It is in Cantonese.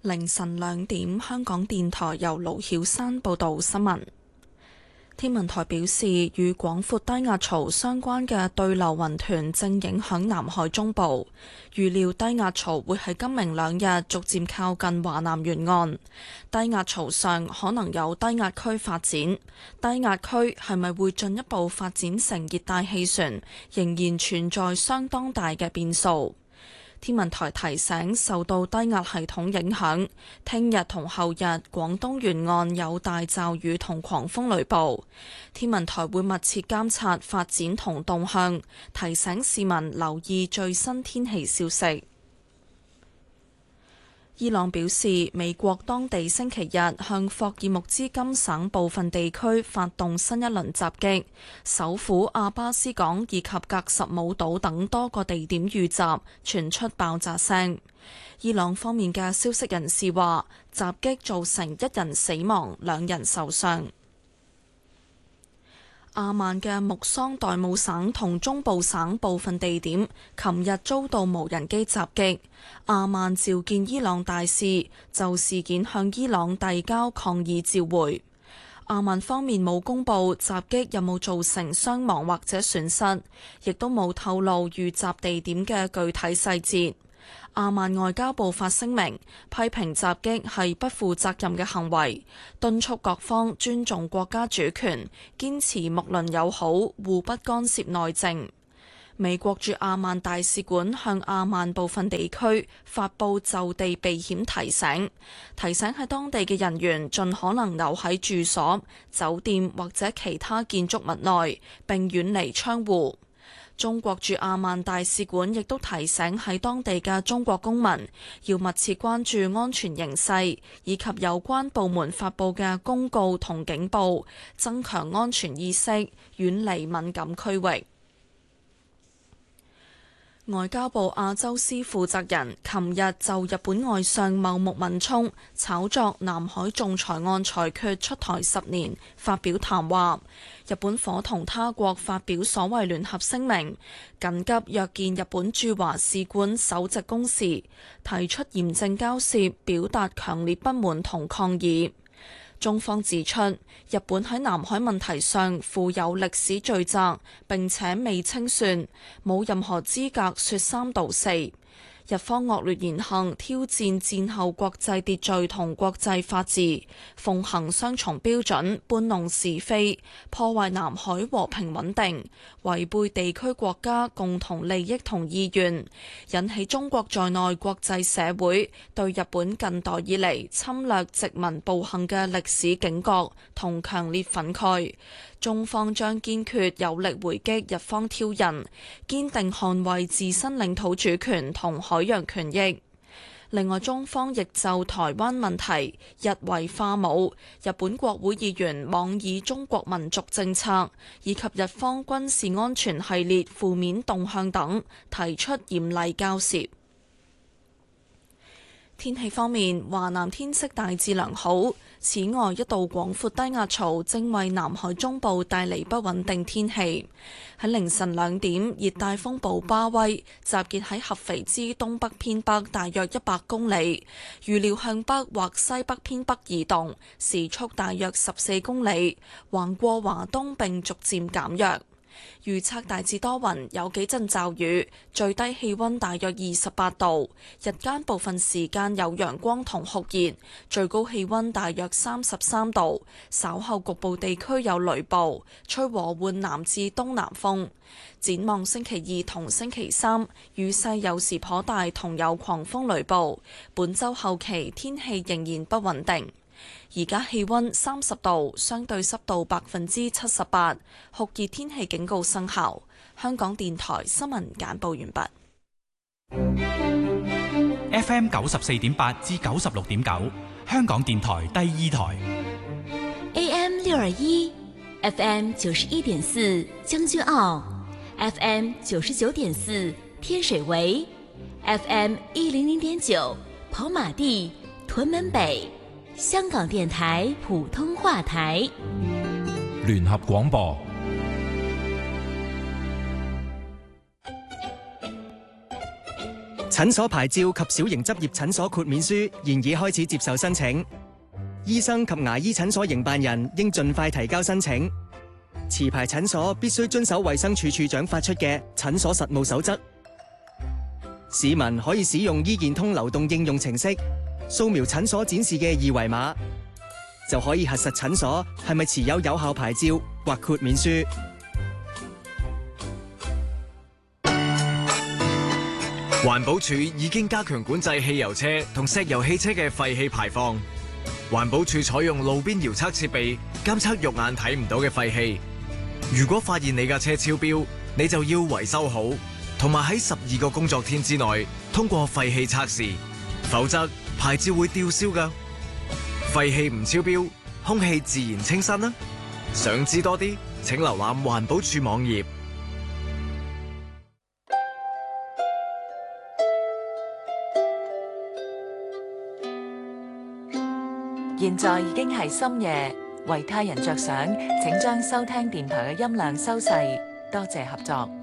凌晨2點，香港電台由盧曉山報道新聞。天文台表示，與廣闊低壓槽相關嘅對流雲團正影響南海中部，預料低壓槽會喺今明兩日逐漸靠近華南沿岸。低壓槽上可能有低壓區發展，低壓區係咪會進一步發展成熱帶氣旋，仍然存在相當大嘅變數。天文台提醒，受到低壓系統影響，聽日同後日廣東沿岸有大驟雨同狂風雷暴。天文台會密切監察發展同動向，提醒市民留意最新天氣消息。伊朗表示，美國當地星期日向霍爾木茲金省部分地區發動新一輪襲擊，首府阿巴斯港以及格什姆島等多個地點遇襲，傳出爆炸聲。伊朗方面嘅消息人士話，襲擊造成1人死亡，2人受傷。阿曼嘅木桑代姆省同中部省部分地點琴日遭到無人機襲擊，阿曼召見伊朗大使，就事件向伊朗遞交抗議照會。阿曼方面冇公布襲擊有冇造成傷亡或者損失，亦都冇透露遇襲地點嘅具體細節。阿曼外交部發聲明，批評襲擊係不負責任嘅行為，敦促各方尊重國家主權，堅持睦鄰友好，互不干涉內政。美國駐阿曼大使館向阿曼部分地區發布就地避險提醒，提醒喺當地嘅人員盡可能留喺住所、酒店或者其他建築物內，並遠離窗戶。中國駐阿曼大使館亦都提醒喺當地嘅中國公民要密切關注安全形勢，以及有關部門發布嘅公告同警報，增強安全意識，遠離敏感區域。外交部亞洲司負責人琴日就日本外相茂木敏充炒作南海仲裁案裁決出台10年發表談話。日本伙同他國發表所謂聯合聲明，緊急約見日本駐華使館首席公使，提出嚴正交涉，表達強烈不滿同抗議。中方指出，日本喺南海問題上負有歷史罪責，並且未清算，冇任何資格說三道四。日方惡劣言行挑戰戰後國際秩序同國際法治，奉行雙重標準，搬弄是非，破壞南海和平穩定，違背地區國家共同利益同意願，引起中國在內國際社會對日本近代以嚟侵略殖民暴行嘅歷史警覺同強烈憤慨。中方將堅決有力回擊日方挑釁，堅定捍衛自身領土主權同海洋權益。另外，中方亦就台灣問題日為化武、日本國會議員妄議中國民族政策以及日方軍事安全系列負面動向等提出嚴厲交涉。天氣方面，華南天色大致良好。此外，一道廣闊低壓槽正為南海中部帶嚟不穩定天氣。喺凌晨2點，熱帶風暴巴威集結喺合肥之東北偏北大約100公里，預料向北或西北偏北移動，時速大約14公里，橫過華東並逐漸減弱。預測大致多雲，有幾陣驟雨，最低氣溫大約28度，日間部分時間有陽光同酷熱，最高氣溫大約33度，稍後局部地區有雷暴，吹和緩南至東南風。展望星期2同星期3，雨勢有時頗大，同有狂風雷暴。本周後期天氣仍然不穩定。而家氣溫30度，相對濕度78%，酷熱天氣警告生效。香港電台新聞簡報完畢。 FM 94.8至96.9，香港電台第2台。 AM 621 FM 91.4將軍澳 FM 99.4天水圍 FM 100.9跑馬地屯門北，香港電台普通話台。 聯合廣播。 齊診所牌照及小型執業診所豁免書現已開始接受申請，醫生及牙醫診所營辦人應盡快提交申請。持牌診所必須遵守衛生署署長發出嘅診所實務守則。市民可以使用醫健通流動應用程式，掃描診所展示嘅二維碼，就可以核實診所係咪持有有效牌照或豁免書。 環保署已經加強管制汽油車同石油汽車嘅廢氣排放。環保署採用路邊遙測設備監測肉眼睇唔到嘅廢氣。如果發現你架車超標，你就要維修好，同埋喺12個工作天之內通過廢氣測試，否則牌照會吊銷㗎。廢氣唔超標，空氣自然清新啦。想知多啲，請瀏覽環保署網頁。 現在已經係深夜，為他人着想，請將收聽電台嘅音量收細，多謝合作。